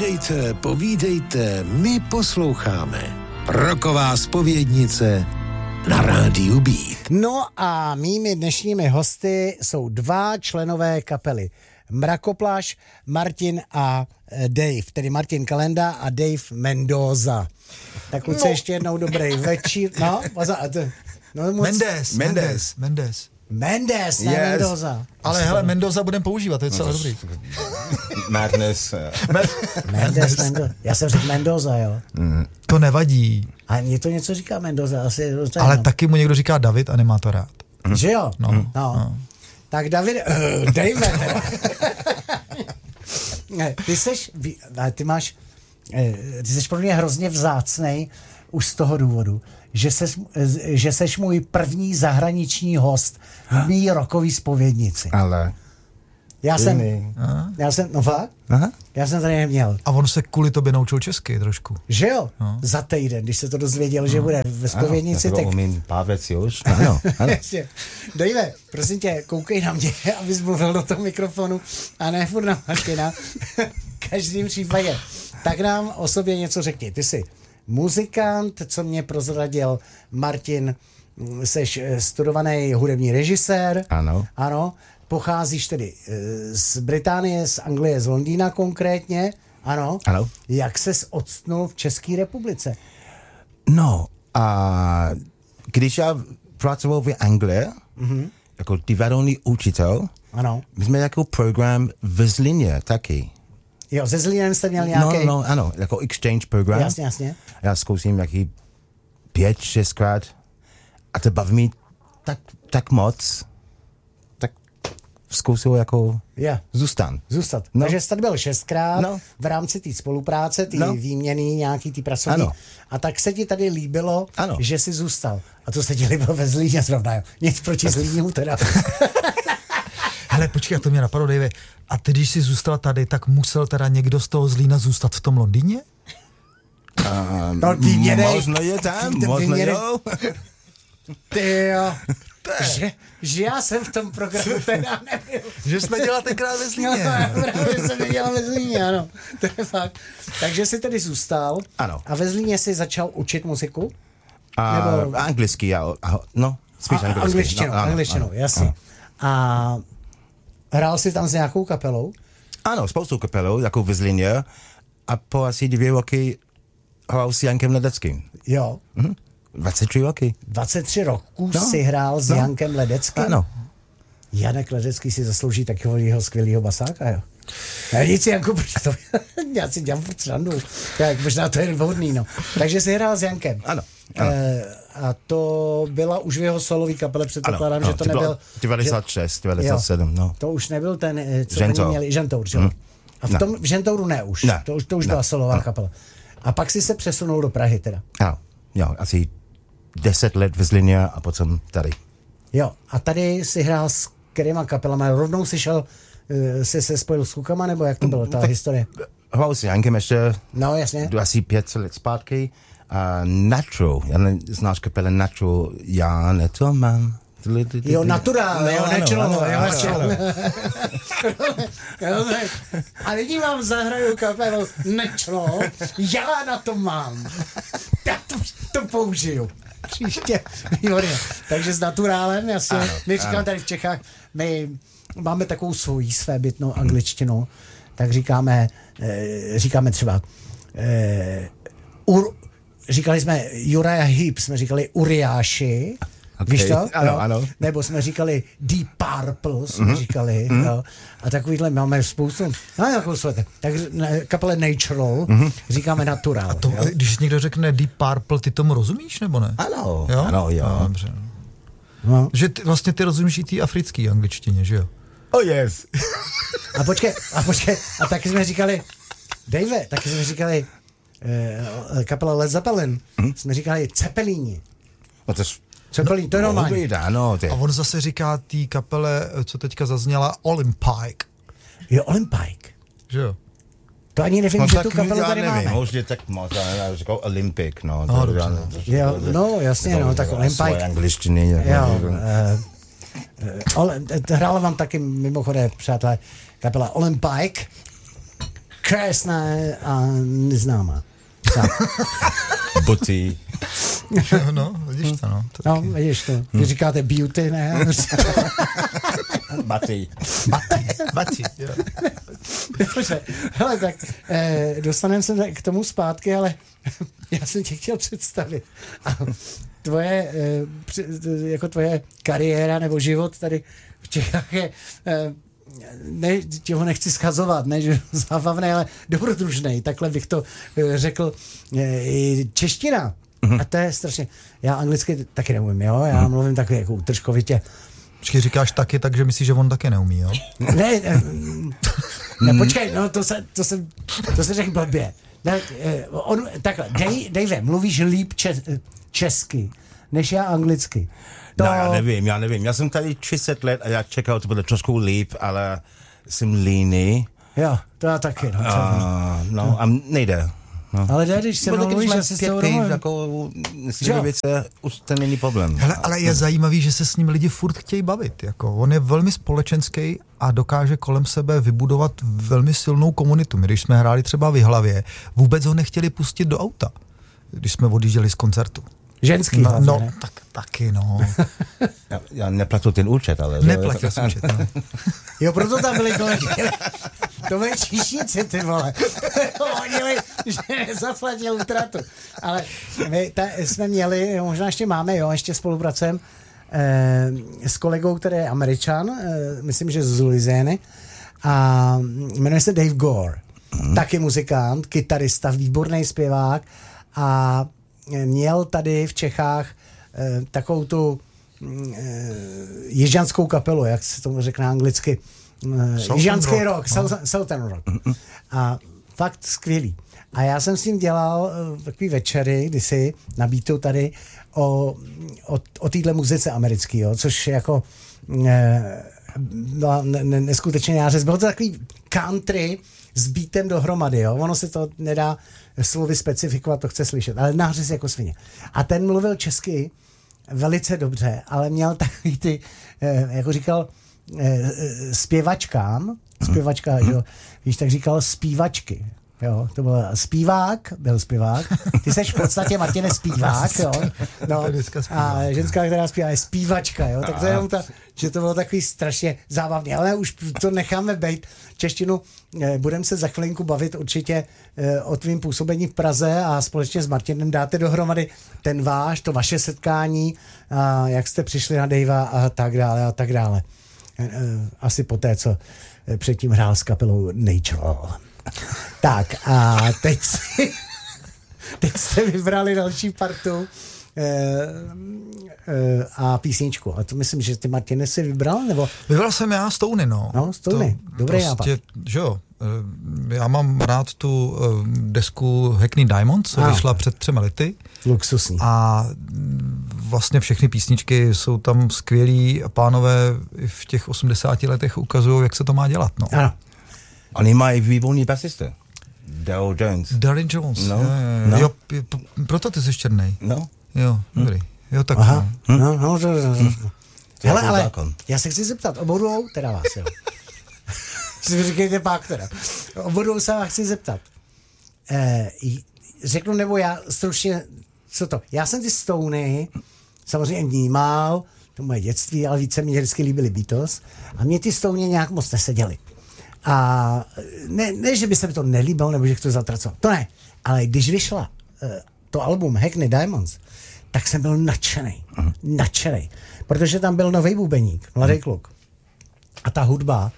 Povídejte, my posloucháme. Rocková zpovědnice na rádiu Beat. No a mými dnešními hosty jsou dva členové kapely. Mrakoplášť, Martin a Dave, tedy Martin Kalenda a Dave Mendoza. Tak kluci, ještě jednou dobrý večer. No, Mendes, ne yes. Mendoza. Ale hele, Mendoza budeme používat, to je celé dobrý. Madness. Mendes. Já jsem řekl Mendoza, jo. To nevadí. A mě to něco říká Mendoza. Asi, ale taky mu někdo říká David a nemá to rád. Že jo? No. Tak David, Dave. Ty seš pro mě hrozně vzácnej už z toho důvodu, že seš můj první zahraniční host v mý rockový zpovědnici. Ale... Já jsem, no fakt? Aha. Já jsem tady neměl. A on se kvůli tobě naučil česky trošku. Že jo? No. Za týden, když se to dozvěděl, že bude ve zpovědnici, tak... umím pár věcí už. Ano. Dejme, prosím tě, koukej na mě, abys mluvil do toho mikrofonu a ne furt na Martina. V každém případě. Tak nám o sobě něco řekni. Ty jsi muzikant, co mě prozradil Martin, seš studovaný hudební režisér. Ano. Pocházíš tedy z Británie, z Anglie, z Londýna konkrétně. Ano. Jak ses odstnul v České republice? No, když já pracoval v Anglii, jako divadelní učitel, my jsme jako program v Zlíně taky. Jo, ze Zlínem jste měl nějaký... No, ano, jako exchange program. Jasně. Já zkusím nějaký 5-6krát a to baví mě tak moc, tak zkusil jako zůstat. No. Takže jsi tady byl 6krát v rámci té spolupráce, ty výměny, nějaký ty pracovní. A tak se ti tady líbilo, že jsi zůstal. A to se ti líbilo ve Zlíně zrovna, jo. Nic proti Zlínu teda. Hele, počkej, to mě napadlo, Dave. A ty, když jsi zůstal tady, tak musel teda někdo z toho Zlína zůstat v tom Londýně? Možno je tam, možno jo. Ty jo. Že já jsem v tom programu teda nebyl. Že jsi nedělal tenkrát ve Zlíně. Právě jsem nedělal ve Zlíně, ano. To je fakt. Takže jsi tedy zůstal. Ano. A ve Zlíně jsi začal učit muziku? Nebo... Anglicky, spíš angličtinou, jasně. A hrál jsi tam s nějakou kapelou? Ano, spoustu kapelou, jako v Zlíně. A po asi 2 roky hrál s Jankem Ledeckým. Jo. 23 roky. 23 roků si hrál s Jankem Ledeckým? Ano. Janek Ledecký si zaslouží takového skvělého basáka, jo. Já nic, Janku, to, já si dělám furt srandu. Tak možná to je vhodný, no. Takže jsi hrál s Jankem. Ano. A to byla už v jeho solový kapele, předpokládám, že to nebyl... 96, 97, no. To už nebyl ten, co Žentour. oni měli, Žentour, že? A v Žentouru ne už. To už byla solová kapela. A pak si se přesunul do Prahy teda. Jo, asi 10 let v Zlíně a potom tady. Jo, a tady si hrál s kterýma kapelama? Rovnou si šel, si se spojil s klukama, nebo jak to bylo, ta historie? Hrál s Jankem ještě. No, jasně. Asi 5 let zpátky. Natural, znáš kapele Natural, já to mám. Jo, Natural, jo, Natural. A nyní vám zahraju kapelu Natural, já na to mám. Já to použiju. Příště. Výborně. Takže s Naturálem, jasně. My říkáme tady v Čechách, my máme takovou svoji svébytnou angličtinu, tak říkáme třeba říkali jsme Uriah Heep, jsme říkali Uriáši, víš to? Ano. Nebo jsme říkali Deep Purple, jsme říkali, jo. A takovýhle máme spoustu. Tak kapele Natural říkáme Natural. A to, když někdo řekne Deep Purple, ty tomu rozumíš, nebo ne? Ano. Jo? Ano, jo. No, dobře. No. Že vlastně ty rozumíš i té africké angličtině, že jo? Oh yes. A počkej, a taky jsme říkali, Dave, kapela Led Zeppelin, jsme říkali Cepelíni. No Cepelín, to je normální. A on zase říká té kapele, co teďka zazněla, Olympike. Jo, Olympike. Že jo? To ani nevím, že tu kapelu tady máme. Možná tak moc, já říkal Olympic, no. Jasně, tak Olympike. Angličtiny. Hrála vám taky mimochodem, přátelé, kapela Olympike, krásná a neznámá. Buty. No, vidíš to, no. No, vidíš to. Vy říkáte beauty, ne? Bati, jo. Dobře, hele, tak dostaneme se k tomu zpátky, ale já jsem tě chtěl představit. A tvoje, jako tvoje kariéra nebo život tady v Čechách je, ne, tě ho nechci schazovat, ne, že zábavný, ale dobrodružnej, takhle bych to řekl. Čeština, a to je strašně, já anglicky taky neumím, jo, já mluvím takový jako utržkovitě. Počkej, říkáš taky, takže myslíš, že on taky neumí, jo? Ne, počkej, no to se řekl blbě. Takhle, Dave, mluvíš líp česky, než já anglicky. To... No, já nevím. Já jsem tady 30 let a já čekal, to bude trošku líp, ale jsem líný. Jo, to já taky. No, a nejde. No. Ale když se mluvíš, že si s tou domů... Jako věce, už to není problém. Hele, ale je zajímavý, že se s ním lidi furt chtějí bavit. Jako, on je velmi společenský a dokáže kolem sebe vybudovat velmi silnou komunitu. My, když jsme hráli třeba v Jihlavě, vůbec ho nechtěli pustit do auta, když jsme odjížděli z koncertu. Ženský hlavně, no, ne? taky, no. Já neplatu ten účet, ale... Neplatil jsem účet, no. Jo, proto tam byli kolegy. To byli číšníci, ty vole. Honili, že nezaplatil útratu. Ale my jsme měli, možná ještě máme, jo, ještě spolupracujeme s kolegou, který je Američan, myslím, že z Louisiany, a jmenuje se Dave Gore. Taky muzikant, kytarista, výborný zpěvák a měl tady v Čechách takovou tu jižanskou kapelu, jak se tomu řekne anglicky, jižanský rock, Southern rock. A fakt skvělý. A já jsem s ním dělal takový večery, kdysi na beatu tady o téhle muzice americký, jo, což jako byla neskutečně nářez. Bylo to takový country s beatem dohromady, jo. Ono se to nedá slovy specifikovat, to chce slyšet, ale nářez jako svině. A ten mluvil česky velice dobře, ale měl takový ty, jako říkal, zpěvačka, že jo, víš, tak říkal zpívačky. Jo, to byl zpěvák. Ty seš v podstatě, Martine, zpívák, jo. No, a ženská, která zpívá, je zpívačka, jo. Tak to je jenom že to bylo takový strašně zábavný. Ale už to necháme bejt. Češtinu budeme se za chvilinku bavit určitě o tvým působení v Praze a společně s Martinem dáte dohromady to vaše setkání, a jak jste přišli na Davea a tak dále. Asi poté, co předtím hrál s kapelou Natural. Tak a teď jste vybrali další partu a písničku. A to myslím, že ty, Martine, si vybral? Nebo? Vybral jsem já Stony, no. No, Stony, dobrý nápad. Že jo, já mám rád tu desku Hackney Diamonds, co vyšla před 3 lety. Luxusní. A vlastně všechny písničky jsou tam skvělý a pánové v těch 80 letech ukazují, jak se to má dělat, no. Ano. Oni mají výborný basista. Daryl Jones. No. Jo, proto ty jsi černej. No. Jo, dobrý. Jo, tak. Aha. No. Hele, ale já se chci zeptat, obou teda vás, jo. Si říkejte pak teda. Obou se vás chci zeptat. Řeknu, nebo já stručně, co to? Já jsem ty Stony samozřejmě vnímal, to moje dětství, ale více mě vždycky líbily Beatles a mě ty Stony nějak moc neseděly. A ne, že by se mi to nelíbilo, nebo že chci zatracoval. To ne. Ale když vyšla to album Hackney Diamonds, tak jsem byl nadšenej. Protože tam byl nový bubeník, mladý kluk. A ta hudba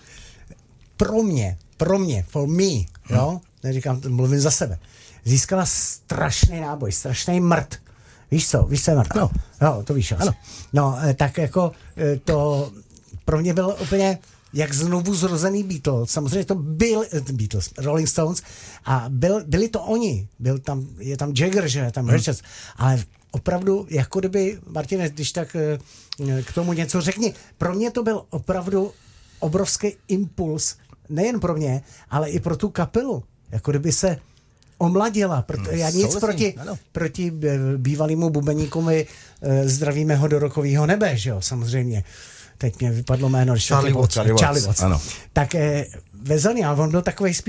for me, jo, neříkám, mluvím za sebe, získala strašný náboj, strašný mrt. Víš co je mrt? No. Jo, to víš. Ano. No, tak jako to pro mě bylo úplně jak znovu zrozený Beatles. Samozřejmě to byl Beatles, Rolling Stones, a byli to oni. Je tam Jagger, že je tam Richards, ale opravdu, jako kdyby, Martine, když tak k tomu něco řekni. Pro mě to byl opravdu obrovský impuls, nejen pro mě, ale i pro tu kapelu. Jako kdyby se omladila. Já nic proti bývalému bubeníkovi, zdravíme ho do rokového nebe, že jo, samozřejmě. Teď mě vypadlo jméno. Charlie Watts. Tak Veselý, ale on byl takovej spíš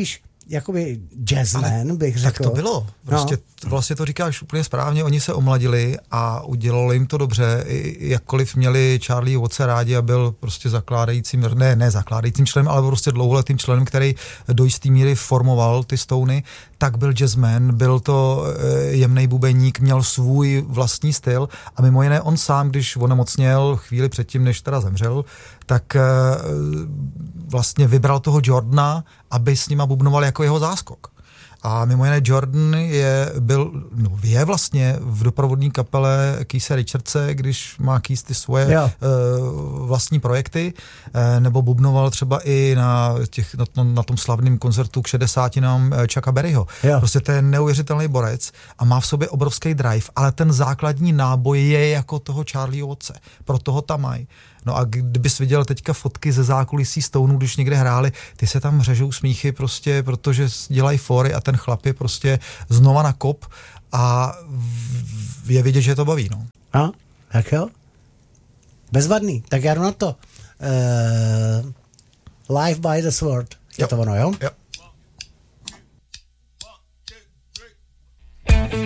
jakoby jazzman, bych řekl. Tak to bylo. Prostě vlastně to říkáš úplně správně. Oni se omladili a udělalo jim to dobře. Jakkoliv měli Charlie Watts rádi a byl prostě zakládajícím, ne zakládajícím členem, ale prostě dlouholetým členem, který do jistý míry formoval ty Stony, tak byl jazzman, byl to jemnej bubeník, měl svůj vlastní styl a mimo jiné on sám, když onemocněl chvíli předtím, než teda zemřel, tak vlastně vybral toho Jordana, aby s nima bubnoval jako jeho záskok. A mimo jiné Jordan je vlastně v doprovodní kapele Keitha Richardse, když má Keith ty svoje vlastní projekty, nebo bubnoval třeba i na tom slavném koncertu k 60. Chucka Berryho. Prostě to je neuvěřitelný borec a má v sobě obrovský drive, ale ten základní náboj je jako toho Charlie Wattse. Proto ho tam mají. No a kdybys viděl teďka fotky ze zákulisí Stoneů, když někde hráli, ty se tam řežou smíchy prostě, protože dělají fóry a ten chlap je prostě znova na kop a je vidět, že to baví, no. A, tak jo. Bezvadný, tak já jdu na to. Live by the Sword. Je to ono, jo? Jo.